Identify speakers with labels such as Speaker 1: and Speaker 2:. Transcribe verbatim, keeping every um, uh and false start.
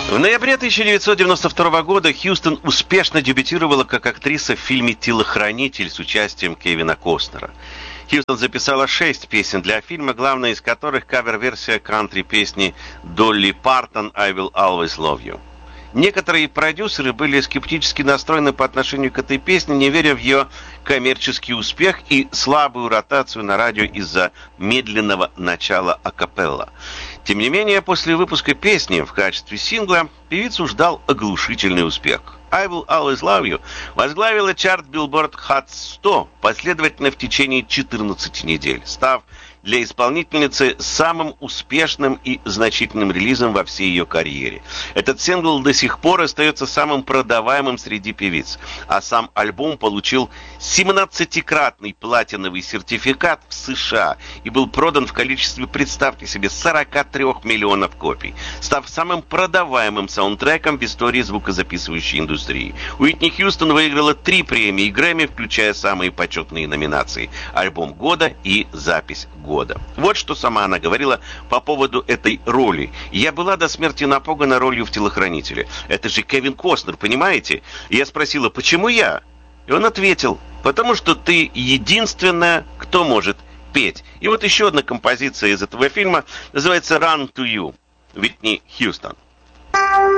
Speaker 1: В ноябре тысяча девятьсот девяносто второго года Хьюстон успешно дебютировала как актриса в фильме «Телохранитель» с участием Кевина Костнера. Хьюстон записала шесть песен для фильма, главная из которых кавер-версия кантри-песни Долли Партон «I Will Always Love You». Некоторые продюсеры были скептически настроены по отношению к этой песне, не веря в ее коммерческий успех и слабую ротацию на радио из-за медленного начала акапелла. Тем не менее, после выпуска песни в качестве сингла певицу ждал оглушительный успех. «I Will Always Love You» возглавила чарт Billboard Hot сто последовательно в течение четырнадцати недель, став для исполнительницы самым успешным и значительным релизом во всей ее карьере. Этот сингл до сих пор остается самым продаваемым среди певиц, а сам альбом получил семнадцатикратный платиновый сертификат в США и был продан в количестве, представьте себе, сорока трёх миллионов копий, став самым продаваемым саундтреком в истории звукозаписывающей индустрии. Уитни Хьюстон выиграла три премии Грэмми, включая самые почетные номинации «Альбом года» и «Запись года». Вот что сама она говорила по поводу этой роли. «Я была до смерти напугана ролью в «Телохранителе». Это же Кевин Костнер, понимаете?» И я спросила, почему я? И он ответил, потому что ты единственная, кто может петь. И вот еще одна композиция из этого фильма называется «Run to You» Уитни Хьюстон.